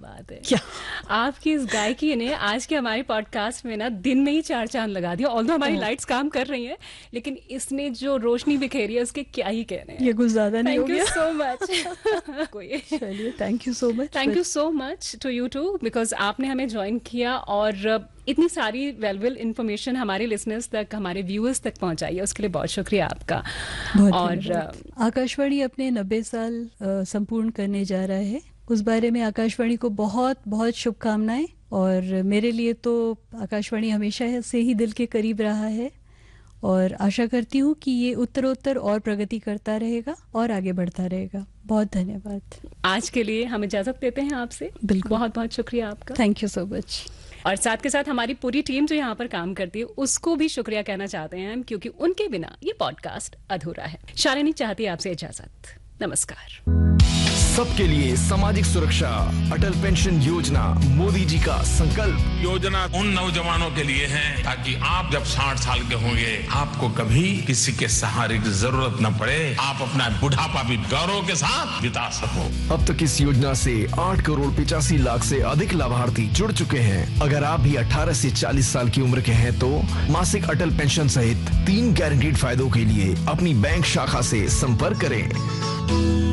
बात है। क्या आपकी इस गायकी ने आज के हमारे पॉडकास्ट में ना दिन में ही 4 चांद लगा दिया। ऑल्दो हमारी लाइट्स काम कर रही हैं, लेकिन इसने जो रोशनी बिखेरी है उसके क्या ही कहने हैं। ये कुछ ज्यादा नहीं हो गया? Thank you so much. चलिए, thank you so much. Thank you so much to you to, because आपने हमें ज्वाइन किया और इतनी सारी वैल्यूएबल इन्फॉर्मेशन हमारे लिसनर्स तक, हमारे व्यूअर्स तक पहुंचाई है, उसके लिए बहुत शुक्रिया आपका। और आकाशवाणी अपने 90 साल संपूर्ण करने जा रहा है, उस बारे में आकाशवाणी को बहुत बहुत शुभकामनाएं। और मेरे लिए तो आकाशवाणी हमेशा से ही दिल के करीब रहा है और आशा करती हूँ कि ये उत्तरोत्तर और प्रगति करता रहेगा और आगे बढ़ता रहेगा। बहुत धन्यवाद। आज के लिए हम इजाजत देते हैं आपसे। बिल्कुल, बहुत बहुत शुक्रिया आपका। Thank you so much. और साथ के साथ हमारी पूरी टीम जो यहाँ पर काम करती है उसको भी शुक्रिया कहना चाहते हैं हम, क्योंकि उनके बिना ये पॉडकास्ट अधूरा है। शालिनी चाहती है आपसे इजाजत। नमस्कार। सबके लिए सामाजिक सुरक्षा, अटल पेंशन योजना, मोदी जी का संकल्प। योजना उन नौजवानों के लिए है ताकि आप जब 60 साल के होंगे आपको कभी किसी के सहारे की जरूरत न पड़े, आप अपना बुढ़ापा भी गौरव के साथ बिता सको। अब तक इस योजना से 8 करोड़ 85 लाख से अधिक लाभार्थी जुड़ चुके हैं। अगर आप भी 18 से 40 साल की उम्र के हैं तो मासिक अटल पेंशन सहित 3 गारंटीड फायदों के लिए अपनी बैंक शाखा से संपर्क करें।